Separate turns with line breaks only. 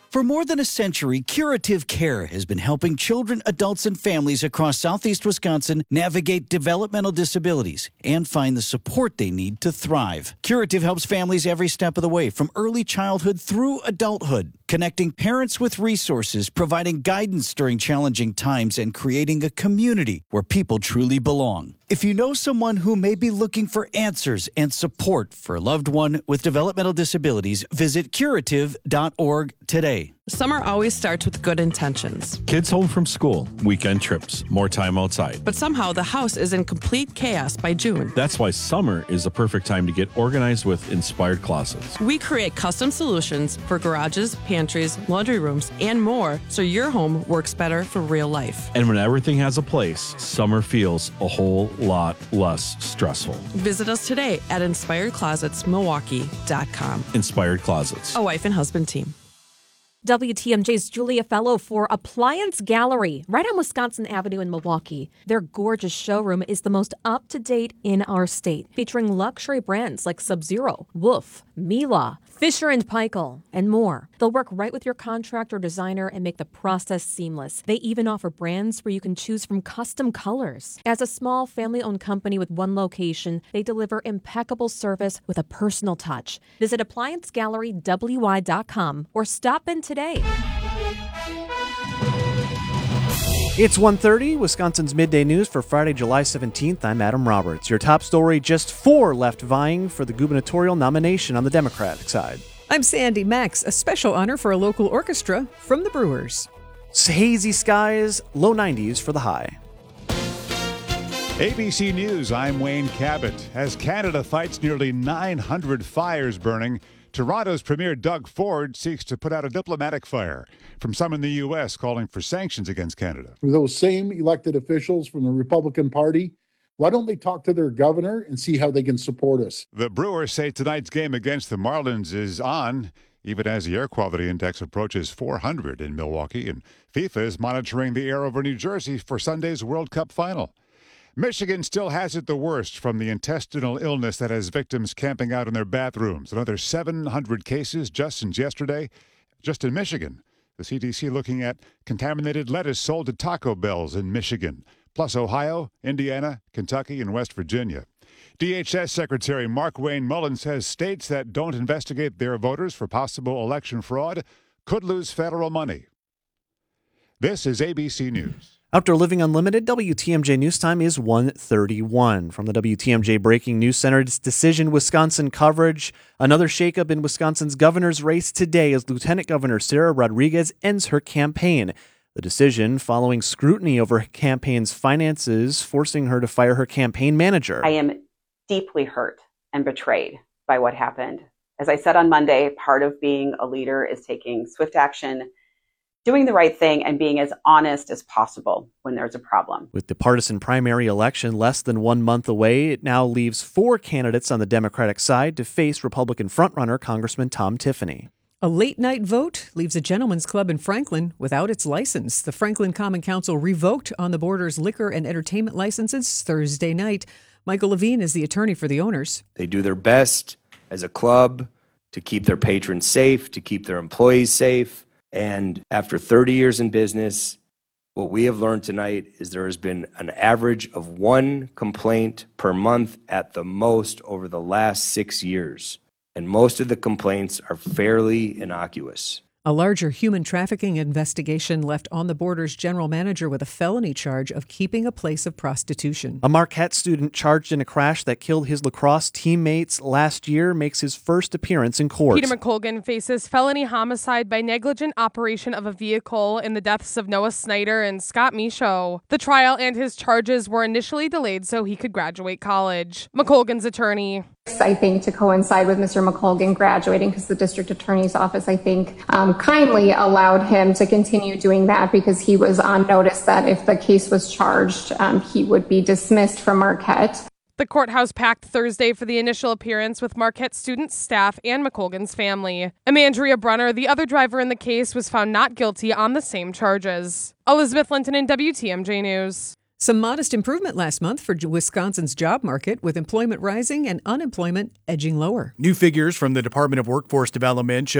For more than a century, Curative Care has been helping children, adults, and families across southeast Wisconsin navigate developmental disabilities and find the support they need to thrive. Curative helps families every step of the way, from early childhood through adulthood, connecting parents with resources, providing guidance during challenging times, and creating a community where people truly belong. If you know someone who may be looking for answers and support for a loved one with developmental disabilities, visit curative.org today.
Summer always starts with good intentions.
Kids home from school, weekend trips, more time outside.
But somehow the house is in complete chaos by June.
That's why summer is the perfect time to get organized with Inspired Closets.
We create custom solutions for garages, pantries, laundry rooms, and more, so your home works better for real life.
And when everything has a place, summer feels a whole lot less stressful.
Visit us today at InspiredClosetsMilwaukee.com.
Inspired Closets.
A wife and husband team.
WTMJ's Julia Fellow for Appliance Gallery, right on Wisconsin Avenue in Milwaukee. Their gorgeous showroom is the most up-to-date in our state, featuring luxury brands like Sub-Zero, Wolf, Miele, Fisher & Paykel, and more. They'll work right with your contractor or designer and make the process seamless. They even offer brands where you can choose from custom colors. As a small family-owned company with one location, they deliver impeccable service with a personal touch. Visit ApplianceGalleryWY.com or stop in today.
It's 1:30, Wisconsin's Midday News for Friday, July 17th. I'm Adam Roberts. Your top story, just 4 left vying for the gubernatorial nomination on the Democratic side.
I'm Sandy Max, a special honor for a local orchestra from the Brewers.
Hazy skies, low 90s for the high.
ABC News, I'm Wayne Cabot. As Canada fights nearly 900 fires burning, Toronto's Premier Doug Ford seeks to put out a diplomatic fire from some in the U.S. calling for sanctions against Canada.
Those same elected officials from the Republican Party, why don't they talk to their governor and see how they can support us?
The Brewers say tonight's game against the Marlins is on, even as the air quality index approaches 400 in Milwaukee, and FIFA is monitoring the air over New Jersey for Sunday's World Cup final. Michigan still has it the worst from the intestinal illness that has victims camping out in their bathrooms. Another 700 cases just since yesterday, just in Michigan. The CDC looking at contaminated lettuce sold to Taco Bells in Michigan, plus Ohio, Indiana, Kentucky, and West Virginia. DHS Secretary Markwayne Mullin says states that don't investigate their voters for possible election fraud could lose federal money. This is ABC News.
Outdoor Living Unlimited, WTMJ News Time is 1:31. From the WTMJ Breaking News Center, it's Decision Wisconsin coverage. Another shakeup in Wisconsin's governor's race today as Lieutenant Governor Sarah Rodriguez ends her campaign. The decision following scrutiny over her campaign's finances, forcing her to fire her campaign manager.
I am deeply hurt and betrayed by what happened. As I said on Monday, part of being a leader is taking swift action, doing the right thing, and being as honest as possible when there's a problem.
With the partisan primary election less than 1 month away, it now leaves 4 candidates on the Democratic side to face Republican frontrunner Congressman Tom Tiffany.
A late-night vote leaves a gentleman's club in Franklin without its license. The Franklin Common Council revoked On the Border's liquor and entertainment licenses Thursday night. Michael Levine is the attorney for the owners.
They do their best as a club to keep their patrons safe, to keep their employees safe. And after 30 years in business, what we have learned tonight is there has been an average of 1 complaint per month at the most over the last 6 years. And most of the complaints are fairly innocuous.
A larger human trafficking investigation left On the Border's general manager with a felony charge of keeping a place of prostitution.
A Marquette student charged in a crash that killed his lacrosse teammates last year makes his first appearance in court.
Peter McColgan faces felony homicide by negligent operation of a vehicle in the deaths of Noah Snyder and Scott Michaud. The trial and his charges were initially delayed so he could graduate college. McColgan's attorney.
I think to coincide with Mr. McColgan graduating, because the district attorney's office, I think, kindly allowed him to continue doing that because he was on notice that if the case was charged, he would be dismissed from Marquette.
The courthouse packed Thursday for the initial appearance with Marquette students, staff, and McColgan's family. Amandria Brunner, the other driver in the case, was found not guilty on the same charges. Elizabeth Linton in WTMJ News.
Some modest improvement last month for Wisconsin's job market, with employment rising and unemployment edging lower.
New figures from the Department of Workforce Development show